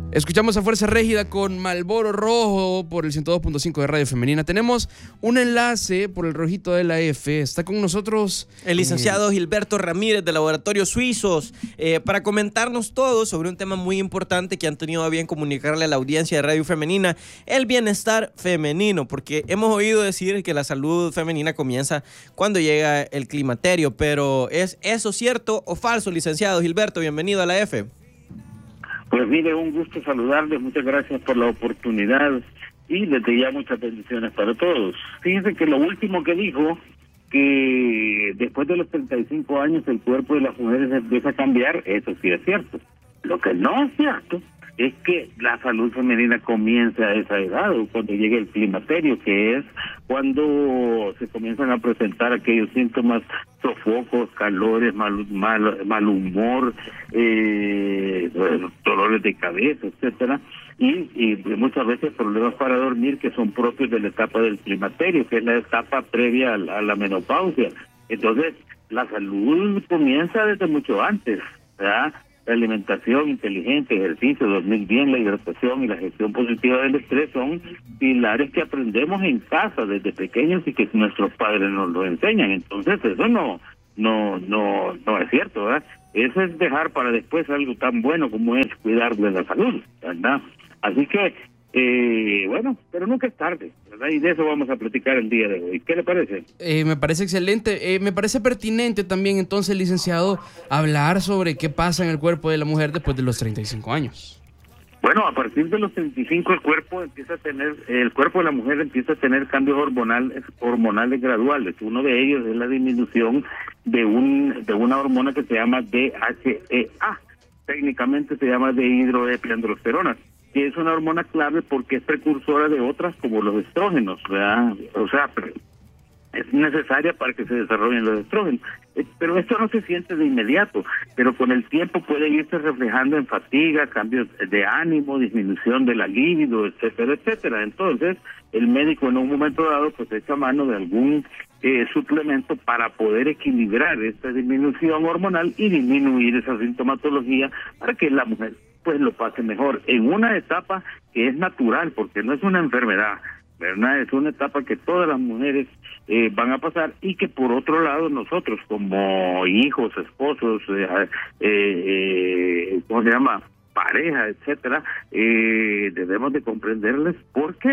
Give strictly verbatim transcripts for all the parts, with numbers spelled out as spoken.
Escuchamos a Fuerza Régida con Malboro Rojo por el ciento dos punto cinco de Radio Femenina. Tenemos un enlace por el rojito de la F. Está con nosotros el licenciado eh... Gilberto Ramírez de Laboratorios Suizos eh, para comentarnos todo sobre un tema muy importante que han tenido a bien comunicarle a la audiencia de Radio Femenina, el bienestar femenino, porque hemos oído decir que la salud femenina comienza cuando llega el climaterio, pero ¿es eso cierto o falso, licenciado Gilberto? Bienvenido a la F. Pues mire, un gusto saludarles, muchas gracias por la oportunidad y les diría muchas bendiciones para todos. Fíjense que lo último que dijo, que después de los treinta y cinco años el cuerpo de las mujeres empieza a cambiar, eso sí es cierto. Lo que no es cierto es que la salud femenina comienza a esa edad, o cuando llegue el climaterio, que es cuando se comienzan a presentar aquellos síntomas, sofocos, calores, mal, mal, mal humor, eh, dolores de cabeza, etcétera, y, y muchas veces problemas para dormir que son propios de la etapa del climaterio, que es la etapa previa a la, a la menopausia. Entonces, la salud comienza desde mucho antes, ¿verdad? La alimentación inteligente, ejercicio, dormir bien, la hidratación y la gestión positiva del estrés son pilares que aprendemos en casa desde pequeños y que nuestros padres nos lo enseñan. Entonces eso no no no no es cierto, ¿verdad? Eso es dejar para después algo tan bueno como es cuidar de la salud, ¿verdad? Así que, eh, bueno, pero nunca es tarde, ¿verdad? Y de eso vamos a platicar el día de hoy. ¿Qué le parece? Eh, me parece excelente. Eh, me parece pertinente también, entonces, licenciado, hablar sobre qué pasa en el cuerpo de la mujer después de los treinta y cinco años. Bueno, a partir de los treinta y cinco el cuerpo empieza a tener, el cuerpo de la mujer empieza a tener cambios hormonales, hormonales graduales. Uno de ellos es la disminución de un de una hormona que se llama D H E A. Técnicamente se llama dihidroepiandrosterona, que es una hormona clave porque es precursora de otras como los estrógenos, ¿verdad? O sea, es necesaria para que se desarrollen los estrógenos. Pero esto no se siente de inmediato, pero con el tiempo puede irse reflejando en fatiga, cambios de ánimo, disminución de la libido, etcétera, etcétera. Entonces, el médico en un momento dado pues echa mano de algún eh, suplemento para poder equilibrar esta disminución hormonal y disminuir esa sintomatología para que la mujer pues lo pase mejor en una etapa que es natural, porque no es una enfermedad, ¿verdad? Es una etapa que todas las mujeres eh, van a pasar y que por otro lado nosotros como hijos, esposos, eh, eh, eh, ¿cómo se llama? Pareja, etcétera, eh, debemos de comprenderles porque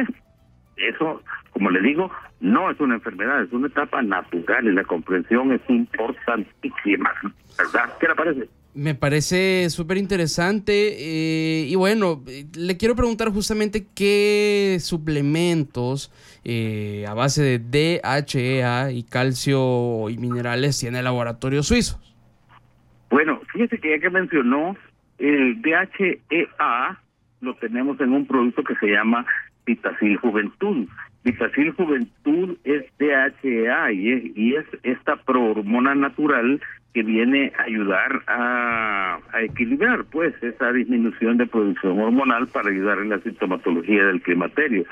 eso, como le digo, no es una enfermedad, es una etapa natural y la comprensión es importantísima, ¿verdad? ¿Qué le parece? Me parece súper interesante eh, y bueno, le quiero preguntar justamente qué suplementos eh, a base de D H E A y calcio y minerales tiene Laboratorios Suizos. Bueno, fíjese que ya que mencionó, el D H E A lo tenemos en un producto que se llama Vitacil Juventud. Vitacil Juventud es D H E A y es, y es esta prohormona natural que viene a ayudar a, a equilibrar pues esa disminución de producción hormonal para ayudar en la sintomatología del climaterio.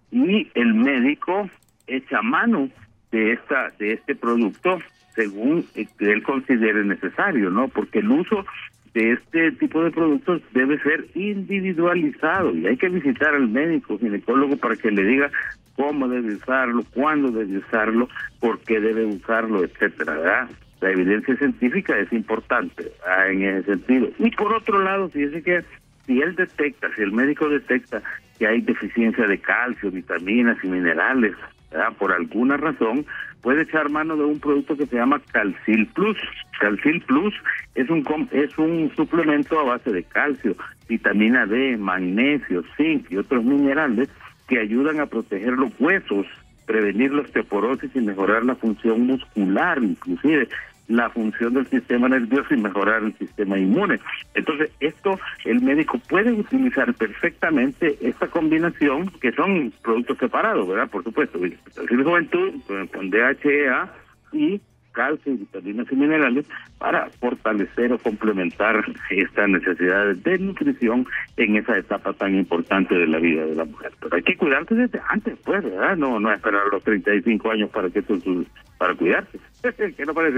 Y el médico echa mano de esta de este producto según él considere necesario, ¿no? Porque el uso de este tipo de productos debe ser individualizado y hay que visitar al médico ginecólogo para que le diga cómo debe usarlo, cuándo debe usarlo, por qué debe usarlo, etcétera, ¿verdad? La evidencia científica es importante ¿verdad? En ese sentido. Y por otro lado, fíjese que si él detecta, si el médico detecta que hay deficiencia de calcio, vitaminas y minerales, ¿verdad? Por alguna razón, puede echar mano de un producto que se llama Calcil Plus. Calcil Plus es un es un suplemento a base de calcio, vitamina D, magnesio, zinc y otros minerales que ayudan a proteger los huesos, prevenir la osteoporosis y mejorar la función muscular, inclusive la función del sistema nervioso y mejorar el sistema inmune. Entonces, esto el médico puede utilizar perfectamente esta combinación, que son productos separados, ¿verdad? Por supuesto, Vitacil Juventud con D H E A y calcio y vitaminas y minerales para fortalecer o complementar estas necesidades de nutrición en esa etapa tan importante de la vida de la mujer. Pero hay que cuidarse desde antes, pues, ¿verdad? No, no esperar a los treinta y cinco años para que esto para cuidarse. ¿Qué le parece?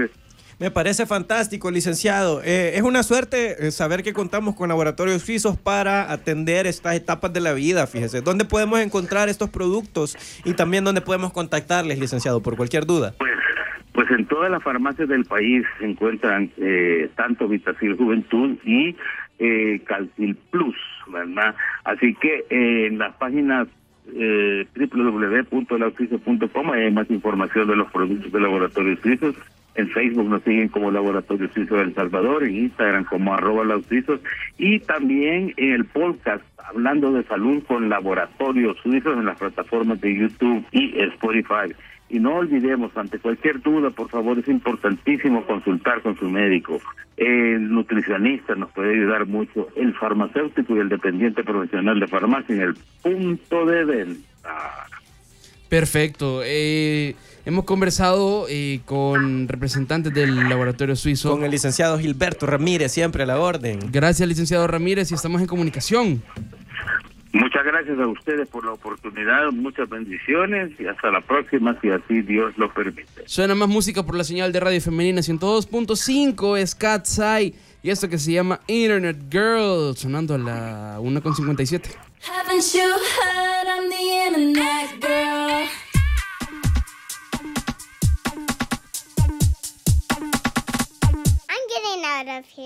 Me parece fantástico, licenciado. Eh, es una suerte saber que contamos con laboratorios suizos para atender estas etapas de la vida, fíjese. ¿Dónde podemos encontrar estos productos y también dónde podemos contactarles, licenciado, por cualquier duda? Pues, pues en todas las farmacias del país se encuentran eh, tanto Vitacil Juventud y eh, Calcil Plus, ¿verdad? Así que eh, en las páginas eh, doble u doble u doble u punto lausuizo punto com hay más información de los productos de laboratorios suizos. En Facebook nos siguen como Laboratorio Suizo de El Salvador, en Instagram como arroba lausuizos, y también en el podcast Hablando de Salud con Laboratorios Suizos en las plataformas de YouTube y Spotify. Y no olvidemos, ante cualquier duda, por favor, es importantísimo consultar con su médico. El nutricionista nos puede ayudar mucho, el farmacéutico y el dependiente profesional de farmacia en el punto de venta. Perfecto. Eh, hemos conversado eh, con representantes del laboratorio suizo. Con el licenciado Gilberto Ramírez, siempre a la orden. Gracias, licenciado Ramírez, y estamos en comunicación. Muchas gracias a ustedes por la oportunidad, muchas bendiciones y hasta la próxima, si así Dios lo permite. Suena más música por la señal de Radio Femenina ciento dos punto cinco, es Katsai, y esto que se llama Internet Girl, sonando a la una con cincuenta y siete. Haven't you heard I'm the internet girl?